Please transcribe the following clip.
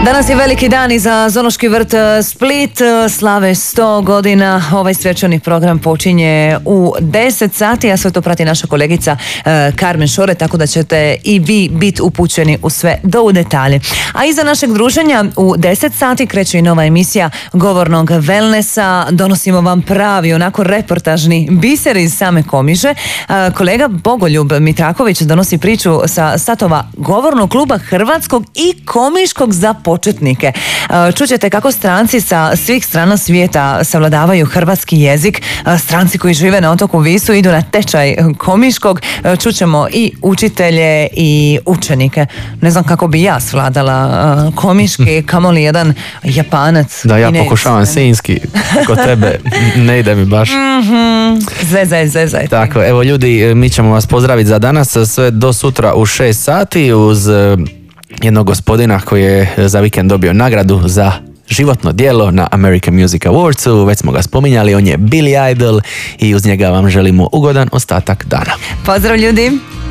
Danas je veliki dan i za Zoološki vrt Split, slave 100 godina. Ovaj svečani program počinje u 10 sati, a sve to prati naša kolegica Carmen Šore, tako da ćete i vi biti upućeni u sve do u detalje. A iza našeg druženja u 10 sati kreće i nova emisija govornog wellnessa. Donosimo vam pravi, onako reportažni biser iz same Komiže. Kolega Bogoljub Mitraković donosi priču sa statova govornog kluba hrvatskog i komiškog za početnike. Čućete kako stranci sa svih strana svijeta savladavaju hrvatski jezik. Stranci koji žive na otoku Visu idu na tečaj komiškog. Čućemo i učitelje i učenike. Ne znam kako bi ja svladala komiški, kamoli jedan Japanac. Da, ja pokušavam sinjski kod tebe, ne ide mi baš. Zezaj. Tako, evo ljudi, mi ćemo vas pozdraviti za danas, sve do sutra u 6 sati uz jednog gospodina koji je za vikend dobio nagradu za životno djelo na American Music Awardsu. Već smo ga spominjali, on je Billy Idol i uz njega vam želimo ugodan ostatak dana. Pozdrav ljudi!